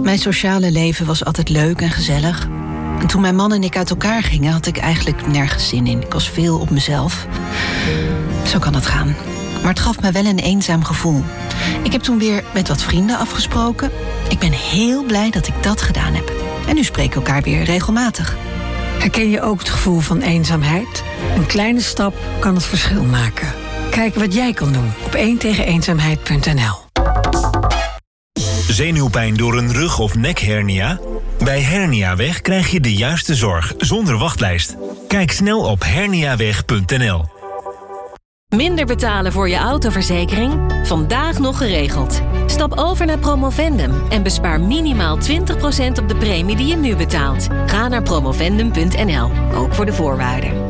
Mijn sociale leven was altijd leuk en gezellig. En toen mijn man en ik uit elkaar gingen, had ik eigenlijk nergens zin in. Ik was veel op mezelf. Zo kan het gaan. Maar het gaf me wel een eenzaam gevoel. Ik heb toen weer met wat vrienden afgesproken. Ik ben heel blij dat ik dat gedaan heb. En nu spreken we elkaar weer regelmatig. Herken je ook het gevoel van eenzaamheid? Een kleine stap kan het verschil maken. Kijk wat jij kan doen op 1tegeneenzaamheid.nl. Zenuwpijn door een rug- of nekhernia? Bij Herniaweg krijg je de juiste zorg zonder wachtlijst. Kijk snel op herniaweg.nl. Minder betalen voor je autoverzekering? Vandaag nog geregeld. Stap over naar Promovendum en bespaar minimaal 20% op de premie die je nu betaalt. Ga naar promovendum.nl, ook voor de voorwaarden.